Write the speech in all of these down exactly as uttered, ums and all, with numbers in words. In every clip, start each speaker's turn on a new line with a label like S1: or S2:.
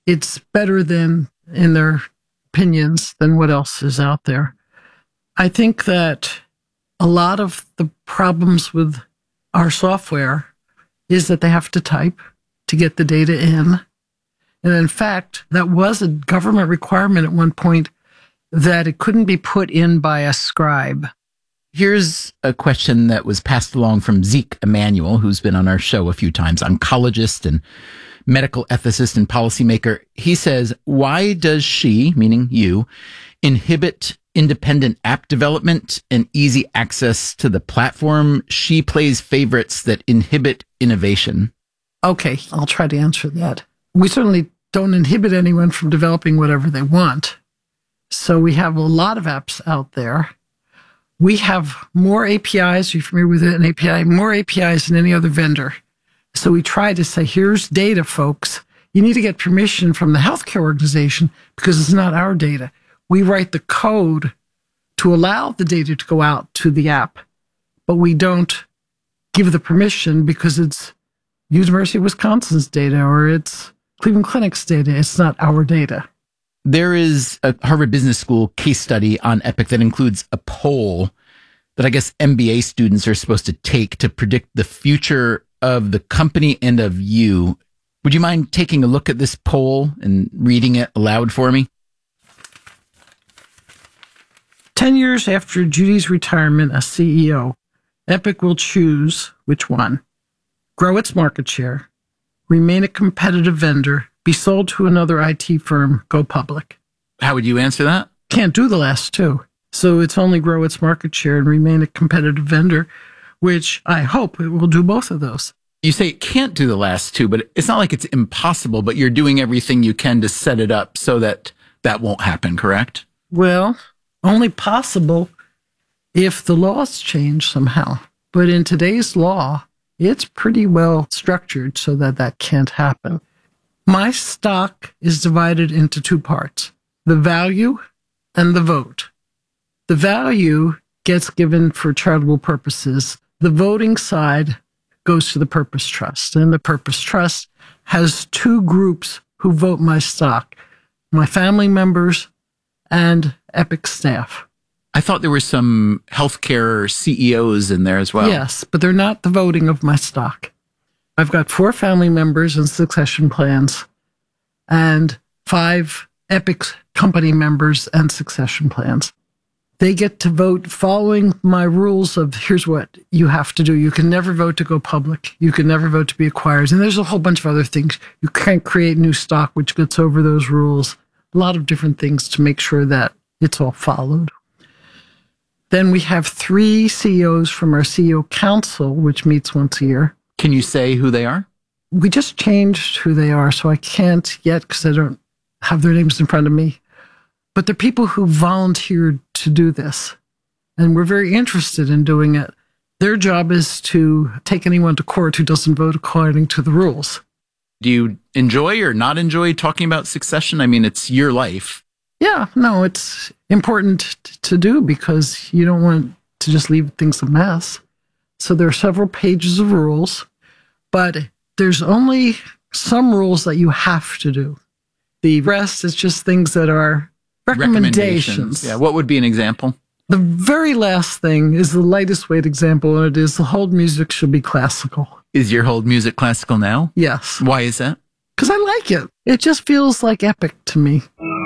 S1: it's better than, in their opinions, than what else is out there. I think that a lot of the problems with our software is that they have to type to get the data in. And in fact, that was a government requirement at one point that it couldn't be put in by a scribe.
S2: Here's a question that was passed along from Zeke Emanuel, who's been on our show a few times, oncologist and medical ethicist and policymaker. He says, why does she, meaning you, inhibit independent app development and easy access to the platform? She plays favorites that inhibit innovation.
S1: Okay, I'll try to answer that. We certainly don't inhibit anyone from developing whatever they want. So we have a lot of apps out there. We have more A P Is, are you familiar with an A P I? More A P Is than any other vendor. So we try to say, here's data, folks. You need to get permission from the healthcare organization because it's not our data. We write the code to allow the data to go out to the app, but we don't give the permission because it's University of Wisconsin's data or it's Cleveland Clinic's data. It's not our data.
S2: There is a Harvard Business School case study on Epic that includes a poll that I guess M B A students are supposed to take to predict the future of the company and of you. Would you mind taking a look at this poll and reading it aloud for me?
S1: Ten years after Judy's retirement as C E O, Epic will choose which one? Grow its market share, remain a competitive vendor, be sold to another I T firm, go public.
S2: How would you answer that?
S1: Can't do the last two. So it's only grow its market share and remain a competitive vendor, which I hope it will do both of those.
S2: You say it can't do the last two, but it's not like it's impossible, but you're doing everything you can to set it up so that that won't happen, correct?
S1: Well, only possible if the laws change somehow. But in today's law, it's pretty well structured so that that can't happen. My stock is divided into two parts, the value and the vote. The value gets given for charitable purposes. The voting side goes to the Purpose Trust. And the Purpose Trust has two groups who vote my stock, my family members and Epic staff.
S2: I thought there were some healthcare C E Os in there as well.
S1: Yes, but they're not the voting of my stock. I've got four family members and succession plans and five Epic company members and succession plans. They get to vote following my rules of here's what you have to do. You can never vote to go public. You can never vote to be acquired. And there's a whole bunch of other things. You can't create new stock, which gets over those rules. A lot of different things to make sure that it's all followed. Then we have three C E Os from our C E O Council, which meets once a year.
S2: Can you say who they are?
S1: We just changed who they are, so I can't yet because I don't have their names in front of me. But they're people who volunteered to do this, and we're very interested in doing it. Their job is to take anyone to court who doesn't vote according to the rules.
S2: Do you enjoy or not enjoy talking about succession? I mean, it's your life.
S1: Yeah, no, it's important to do because you don't want to just leave things a mess. So there are several pages of rules, but there's only some rules that you have to do. The rest is just things that are recommendations. recommendations.
S2: Yeah, what would be an example?
S1: The very last thing is the lightest weight example, and it is the hold music should be classical.
S2: Is your hold music classical now?
S1: Yes.
S2: Why is that?
S1: Because I like it. It just feels like Epic to me.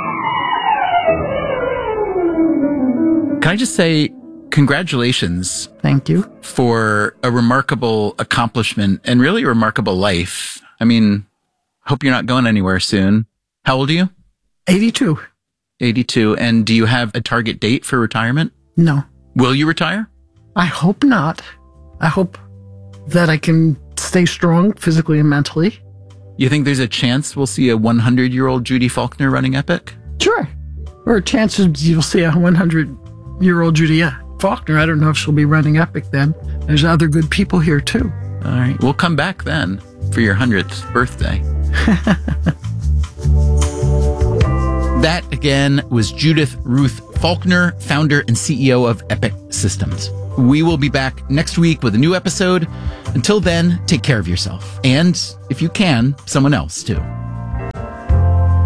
S2: Can I just say congratulations.
S1: Thank you.
S2: For a remarkable accomplishment and really a remarkable life. I mean, hope you're not going anywhere soon. How old are you?
S1: eighty-two.
S2: eighty-two. And do you have a target date for retirement?
S1: No.
S2: Will you retire?
S1: I hope not. I hope that I can stay strong physically and mentally.
S2: You think there's a chance we'll see a hundred-year-old Judy Faulkner running Epic?
S1: Sure. Or chances you'll see a hundred-year-old Judy Faulkner. I don't know if she'll be running Epic then. There's other good people here, too.
S2: All right. We'll come back then for your hundredth birthday. That, again, was Judith Ruth Faulkner, founder and C E O of Epic Systems. We will be back next week with a new episode. Until then, take care of yourself. And, if you can, someone else, too.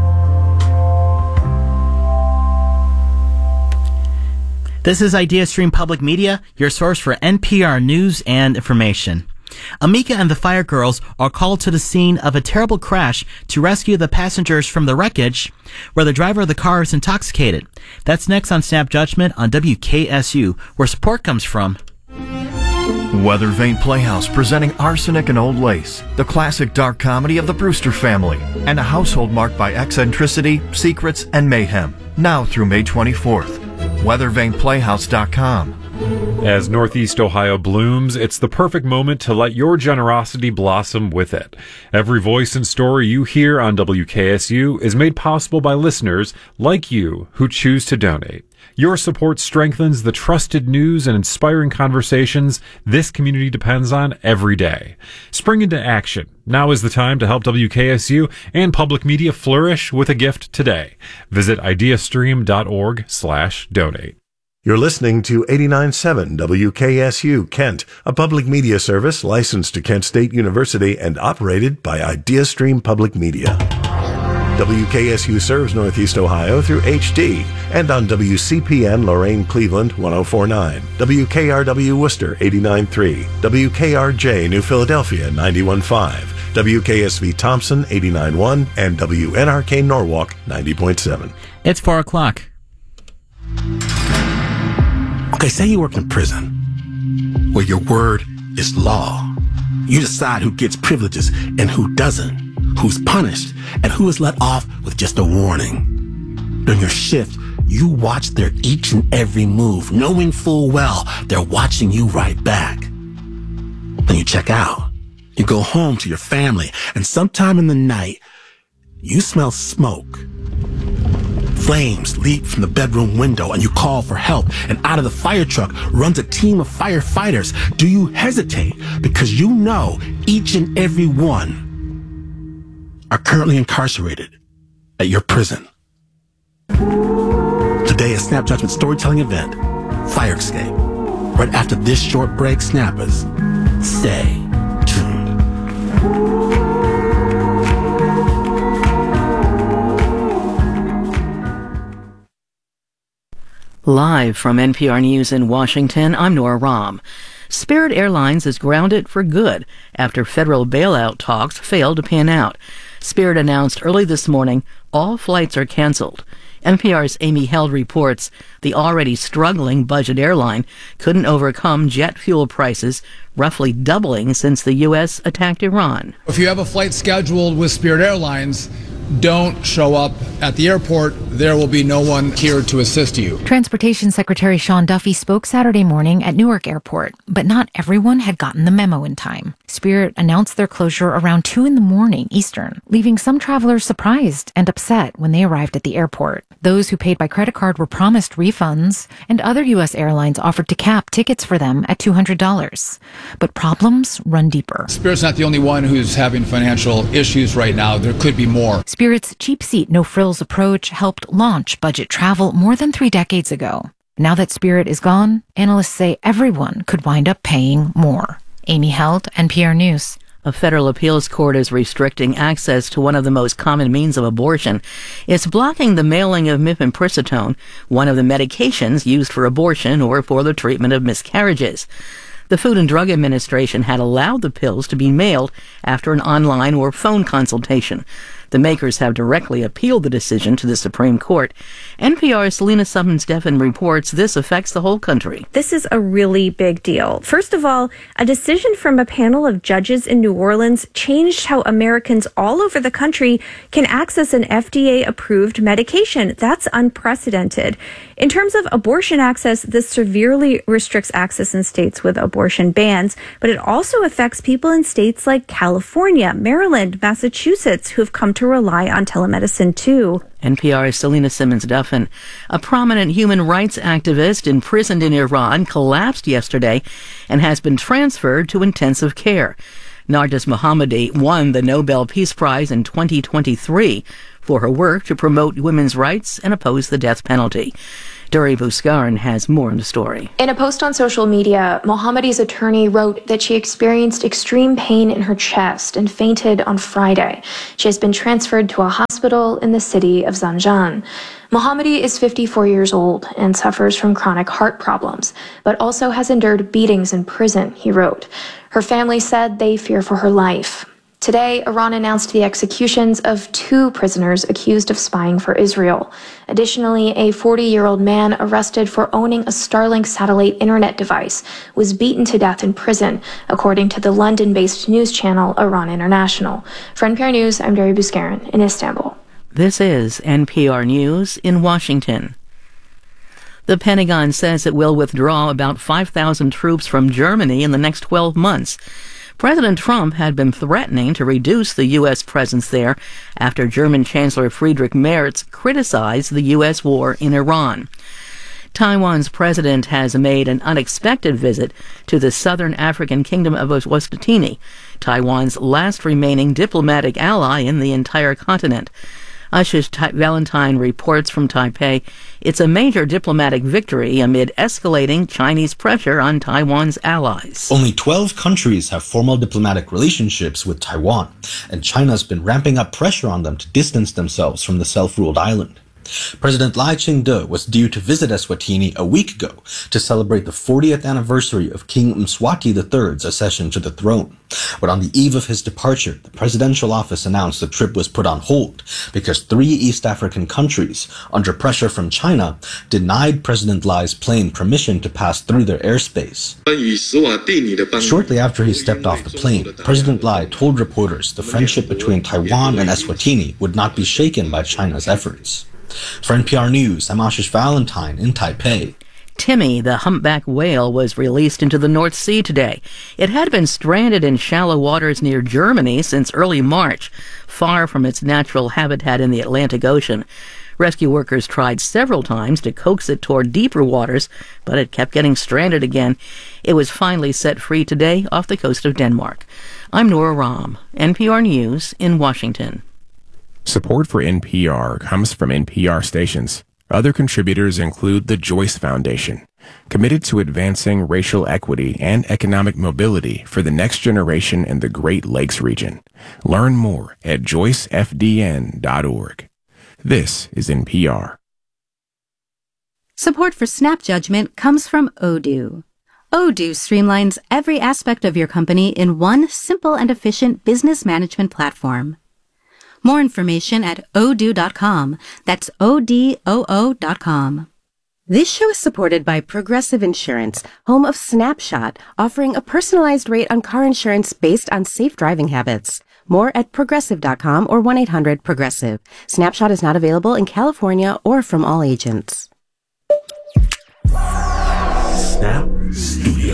S3: This is IdeaStream Public Media, your source for N P R news and information. Amika and the Fire Girls are called to the scene of a terrible crash to rescue the passengers from the wreckage, where the driver of the car is intoxicated. That's next on Snap Judgment on W K S U, where support comes from.
S4: Weather Vane Playhouse presenting Arsenic and Old Lace, the classic dark comedy of the Brewster family, and a household marked by eccentricity, secrets, and mayhem. Now through May twenty-fourth. weather vane playhouse dot com.
S5: As Northeast Ohio blooms, it's the perfect moment to let your generosity blossom with it. Every voice and story you hear on W K S U is made possible by listeners like you who choose to donate. Your support strengthens the trusted news and inspiring conversations this community depends on every day. Spring into action. Now is the time to help W K S U and public media flourish with a gift today. Visit ideastream.org slash donate.
S6: You're listening to eighty-nine point seven W K S U Kent, a public media service licensed to Kent State University and operated by IdeaStream Public Media. W K S U serves Northeast Ohio through H D and on W C P N Lorain Cleveland one oh four point nine, W K R W Worcester eighty-nine point three, W K R J New Philadelphia ninety-one point five, W K S V Thompson eighty-nine point one, and W N R K Norwalk ninety point seven.
S3: It's four o'clock.
S7: Okay, say you work in prison, where your word is law. You decide who gets privileges and who doesn't, who's punished, and who is let off with just a warning. During your shift, you watch their each and every move, knowing full well they're watching you right back. Then you check out. You go home to your family, and sometime in the night, you smell smoke. Flames leap from the bedroom window, and you call for help, and out of the fire truck runs a team of firefighters. Do you hesitate because you know each and every one are currently incarcerated at your prison? Today, a Snap Judgment storytelling event, Fire Escape. Right after this short break, Snappers, stay tuned.
S8: Live from N P R News in Washington, I'm Nora Rahm. Spirit Airlines is grounded for good after federal bailout talks failed to pan out. Spirit announced early this morning all flights are canceled. N P R's Amy Held reports the already struggling budget airline couldn't overcome jet fuel prices, roughly doubling since the U S attacked Iran.
S9: If you have a flight scheduled with Spirit Airlines, don't show up at the airport. There will be no one here to assist you.
S10: Transportation Secretary Sean Duffy spoke Saturday morning at Newark Airport, but not everyone had gotten the memo in time. Spirit announced their closure around two in the morning Eastern, leaving some travelers surprised and upset when they arrived at the airport. Those who paid by credit card were promised refunds, and other U S airlines offered to cap tickets for them at two hundred dollars. But problems run deeper.
S9: Spirit's not the only one who's having financial issues right now. There could be more.
S10: Spirit's cheap seat, no frills approach helped launch budget travel more than three decades ago. Now that Spirit is gone, analysts say everyone could wind up paying more. Amy Held, N P R News.
S8: A federal appeals court is restricting access to one of the most common means of abortion. It's blocking the mailing of mifepristone, one of the medications used for abortion or for the treatment of miscarriages. The Food and Drug Administration had allowed the pills to be mailed after an online or phone consultation. The makers have directly appealed the decision to the Supreme Court. N P R's Selena Summons-Devin reports this affects the whole country.
S11: This is a really big deal. First of all, a decision from a panel of judges in New Orleans changed how Americans all over the country can access an F D A-approved medication. That's unprecedented. In terms of abortion access, this severely restricts access in states with abortion bans, but it also affects people in states like California, Maryland, Massachusetts, who have come to rely on telemedicine too.
S8: N P R's Selena Simmons-Duffin. A prominent human rights activist imprisoned in Iran collapsed yesterday and has been transferred to intensive care. Narges Mohammadi won the Nobel Peace Prize in twenty twenty-three for her work to promote women's rights and oppose the death penalty. Duri Buskaran has more on the story.
S12: In a post on social media, Mohammadi's attorney wrote that she experienced extreme pain in her chest and fainted on Friday. She has been transferred to a hospital in the city of Zanjan. Mohammadi is fifty-four years old and suffers from chronic heart problems, but also has endured beatings in prison, he wrote. Her family said they fear for her life. Today, Iran announced the executions of two prisoners accused of spying for Israel. Additionally, a forty-year-old man arrested for owning a Starlink satellite internet device was beaten to death in prison, according to the London-based news channel Iran International. For N P R News, I'm Duri Buskaran in Istanbul.
S8: This is N P R News in Washington. The Pentagon says it will withdraw about five thousand troops from Germany in the next twelve months. President Trump had been threatening to reduce the U S presence there after German Chancellor Friedrich Merz criticized the U S war in Iran. Taiwan's president has made an unexpected visit to the southern African kingdom of Eswatini, Taiwan's last remaining diplomatic ally in the entire continent. Ashish Valentine reports from Taipei it's a major diplomatic victory amid escalating Chinese pressure on Taiwan's allies.
S13: Only twelve countries have formal diplomatic relationships with Taiwan, and China's been ramping up pressure on them to distance themselves from the self-ruled island. President Lai Ching-te was due to visit Eswatini a week ago to celebrate the fortieth anniversary of King Mswati the third's accession to the throne. But on the eve of his departure, the presidential office announced the trip was put on hold because three East African countries, under pressure from China, denied President Lai's plane permission to pass through their airspace. Shortly after he stepped off the plane, President Lai told reporters the friendship between Taiwan and Eswatini would not be shaken by China's efforts. For N P R News, I'm Ashish Valentine in Taipei.
S8: Timmy, the humpback whale, was released into the North Sea today. It had been stranded in shallow waters near Germany since early March, far from its natural habitat in the Atlantic Ocean. Rescue workers tried several times to coax it toward deeper waters, but it kept getting stranded again. It was finally set free today off the coast of Denmark. I'm Nora Rahm, N P R News in Washington.
S14: Support for N P R comes from N P R stations. Other contributors include the Joyce Foundation, committed to advancing racial equity and economic mobility for the next generation in the Great Lakes region. Learn more at joyce f d n dot org. This is N P R.
S15: Support for Snap Judgment comes from Odoo. Odoo streamlines every aspect of your company in one simple and efficient business management platform. More information at odoo dot com. That's O D O O dot com.
S16: This show is supported by Progressive Insurance, home of Snapshot, offering a personalized rate on car insurance based on safe driving habits. More at progressive dot com or one eight hundred progressive. Snapshot is not available in California or from all agents.
S6: Snap, snap.